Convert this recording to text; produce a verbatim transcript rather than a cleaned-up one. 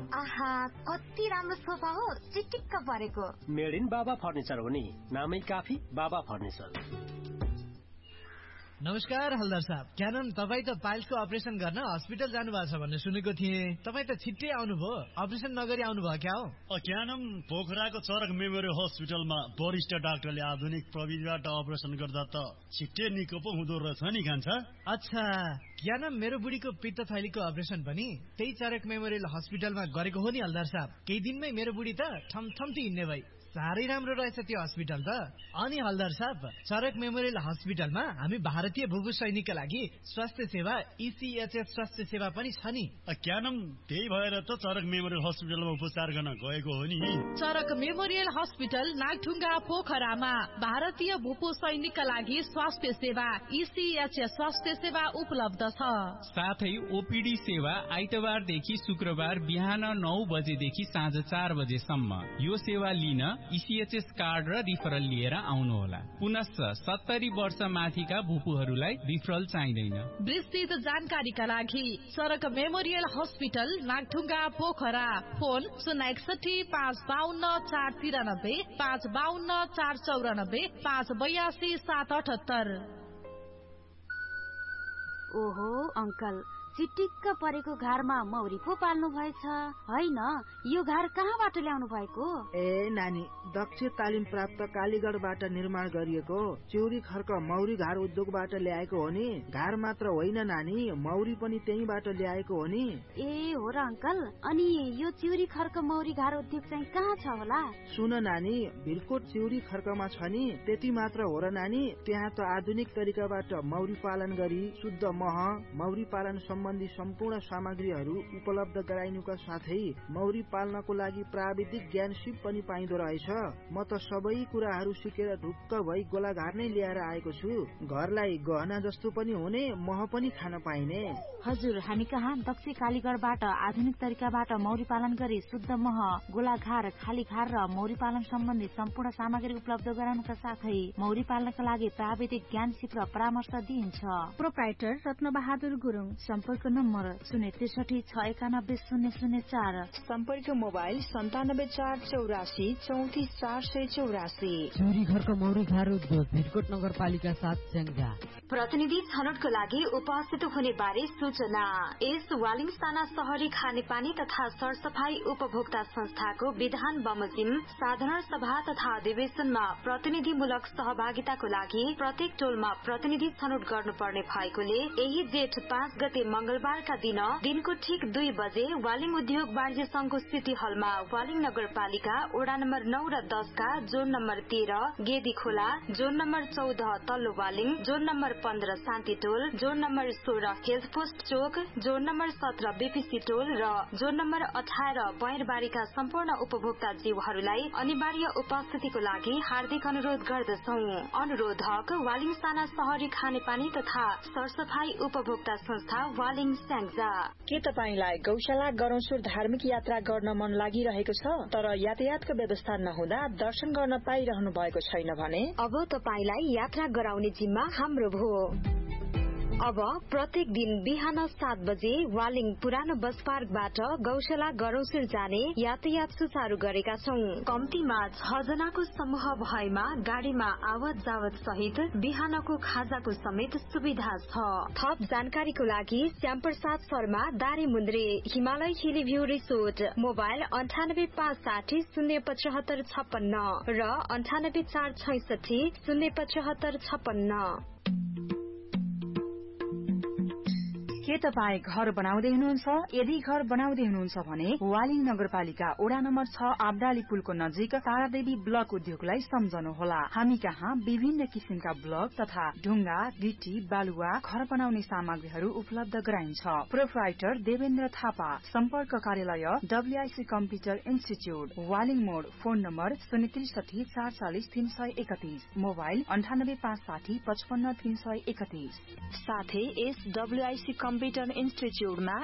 आहा कति राम्रो सोफा हो, चिटिक्क परेको। मेड इन बाबा फर्निचर हो नि, नामै काफी बाबा फर्निचर। नमस्कार हलदार साहब, क्या नाम तपाईँ त पाइल्सको अपरेसन गर्न हस्पिटल जानु भएको छ भन्ने सुनेको थिएँ। तपाईँ त छिट्टै आउनुभयो, अपरेसन नगरी आउनुभयो क्या हो? क्या नाम पोखराको चरक मेमोरियल हस्पिटलमा वरिष्ठ डाक्टरले आधुनिक प्रविधिबाट अपरेसन गर्दा त छिट्टै निको पो हुँदो रहेछ नि कान्छा। अच्छा, क्या नाम मेरो बुढीको पित्त थैलीको अपरेसन पनि त्यही चरक मेमोरियल हस्पिटलमा गरेको हो नि हलदार साहब। केही दिनमै मेरो बुढी त ठमठम्ती हिँड्ने भई। साह्रै राम्रो रहेछ त्यो हस्पिटल त। अनि हलदार साहब, चरक मेमोरियल हस्पिटलमा हामी भारतीय भूभू सैनिकका लागि स्वास्थ्य सेवा इसिएचएस स्वास्थ्य सेवा पनि छ नि। क्या नाम त्यही भएर त चरक मेमोरियल हस्पिटलमा उपचार गर्न गएको हो नि। चरक मेमोरियल हस्पिटल नागढुङ्गा पोखरामा भारतीय भूपू सैनिकका लागि स्वास्थ्य सेवा इसिएचएस स्वास्थ्य सेवा उपलब्ध छ। साथै ओपीडी सेवा आइतबारदेखि शुक्रबार बिहान नौ बजेदेखि साँझ चार बजेसम्म। यो सेवा लिन इसिएचएस कार्ड र रिफरल लिएर आउनुहोला। पुनश्च सत्तरी वर्ष माथिका भूपूहरूलाई रिफरल चाहिँदैन। विस्तृत जानकारीका लागि चरक memorial hospital Nagdhunga Pokhara, phone शून्य एकसठी पाँच बाहन्न चार तिरानब्बे पाँच बाहन्न चार चौरानब्बे पाँच बयासी सात अठहत्तर। ओहो अंकल, चिटिक्क परेको घरमा मौरी पो पाल्नु भएछ होइन? यो घर कहाँबाट ल्याउनु भएको? ए नानी, दक्ष तालिम प्राप्त कालीगढबाट निर्माण गरिएको चिउरी खर्क मौरी घर उद्योगबाट ल्याएको हो नि। घर मात्र होइन नानी, मौरी पनि त्यहीबाट ल्याएको हो नि। ए हो र अंकल, अनि यो चिउरी खर्क मौरी घर उद्योग चाहिँ कहाँ छ होला? सुन नानी, भिरकोट चिउरी खर्कमा छ नि। त्यति मात्र हो र नानी, त्यहाँ त आधुनिक तरिकाबाट मौरी पालन गरी शुद्ध मह, मौरी पालन सम्बन्धी सम्पूर्ण सामग्रीहरू उपलब्ध गराइनुका साथै मौरी पाल्नको लागि प्राविधिक ज्ञान सिप पनि पाइँदो रहेछ। म त सबै कुराहरू सिकेर ढुक्क भई गोलाघाट नै लिएर आएको छु। घरलाई गहना जस्तो पनि हुने, मह पनि खान पाइने। हजुर, हामी कहाँ दक्ष कालीगढबाट आधुनिक तरिकाबाट मौरी पालन गरी शुद्ध मह, गोलाघार, खाली खार र मौरी पालन सम्बन्धी सम्पूर्ण सामग्री उपलब्ध गराउनुका साथै मौरी पाल्नका लागि प्राविधिक ज्ञान सिप र परामर्श दिइन्छ। प्रोप्राइटर रत्नबहादुर गुरुङ, सम्पर्क नम्बर शून्य त्रिसठी छ एकानब्बे शून्य शून्य चार, सम्पर्क मोबाइल सन्तानब्बे चार चौरासी चौतिस चार सय चौरासी। चिउरी घरको मौरी घर उद्योग, भिरकोट नगरपालिका सात स्याङ्जा। प्रतिनिधि छनौटको लागि उपस्थित हुने बारे सूचना। यस वालिङसाना शहरी खानेपानी तथा सरसफाई उपभोक्ता संस्थाको विधान बमोजिम साधारण सभा तथा अधिवेशनमा प्रतिनिधिमूलक सहभागिताको लागि प्रत्येक टोलमा प्रतिनिधि छनौट गर्नुपर्ने भएकोले यही जेठ पाँच गते मंगलबारका दिन दिनको ठीक दुई बजे वालिङ उद्योग वाणिज्य संघको सिटी हलमा वालिङ नगरपालिका वडा नम्बर नौ र दसका जोन नम्बर तेह्र गेदी खोला, जोन नम्बर चौध तल्लो वालिङ, जोन नम्बर पन्ध्र शान्ति टोल, जोन नम्बर सोह्र हेल्थपोस्ट चोक, जोन नम्बर सत्र बीपीसी टोल र जोन नम्बर अठार बयरबारीका सम्पूर्ण उपभोक्ता जीवहरूलाई अनिवार्य उपस्थितिको लागि हार्दिक अनुरोध गर्दछौ। अनुरोधक वालिङ साना शहरी खानेपानी तथा सरसफाई उपभोक्ता संस्था वालिङ स्याङ्जा। के तपाईलाई गौशाला गरौसुर धार्मिक यात्रा गर्न मन लागिरहेको छ तर यातायातको व्यवस्था नहुँदा दर्शन गर्न पाइरहनु भएको छैन भने अब तपाईलाई यात्रा गराउने जिम्मा हाम्रो भो। अब प्रत्येक दिन बिहान सात बजे वालिङ पुरानो बस पार्कबाट गौशाला गरौसुर जाने यातायात सुचारू गरेका छौं। कम्तीमा छ जनाको समूह भएमा गाड़ीमा आवत जावत सहित बिहानको खाजाको समेत सुविधा छ। थप जानकारीको लागि श्यामप्रसाद शर्मा, दारी मुन्द्रे, हिमालय हिली भ्यू रिसोर्ट, मोबाइल अन्ठानब्बे पाँच साठी शून्य पचहत्तर छप्पन्न र अन्ठानब्बे चार छैसठी शून्य पचहत्तर छप्पन्न। के तपाईँ घर बनाउँदै हुनुहुन्छ? यदि घर बनाउँदै हुनुहुन्छ भने वालिङ नगरपालिका वडा नम्बर छ आबडाली पुलको नजिक तारादेवी ब्लक उद्योगलाई सम्झनुहोला। हामी कहाँ विभिन्न किसिमका ब्लक तथा ढुङ्गा, गिटी, बालुवा, घर बनाउने सामग्रीहरू उपलब्ध गराइन्छ। प्रोप्राइटर देवेन्द्र थापा, सम्पर्क कार्यालय डब्ल्यूआईसी कम्प्युटर इन्स्टिच्यूट, वालिङ मोड, फोन नम्बर शून्य त्रिसठी चार चालिस तीन सय एकतीस, मोबाइल अन्ठानब्बे पाँच साठी पचपन्न तीन सय एकतीस। साथै यस डब्ल्यूआईसी कम्प्युटर इन्स्टिच्यूटमा